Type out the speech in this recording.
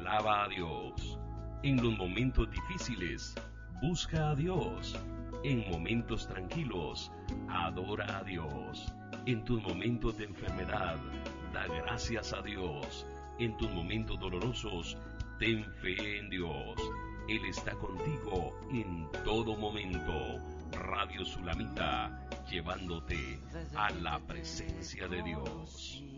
alaba a Dios. En los momentos difíciles, busca a Dios. En momentos tranquilos, adora a Dios. En tus momentos de enfermedad, da gracias a Dios. En tus momentos dolorosos, ten fe en Dios. Él está contigo en todo momento. Radio Sulamita, llevándote a la presencia de Dios.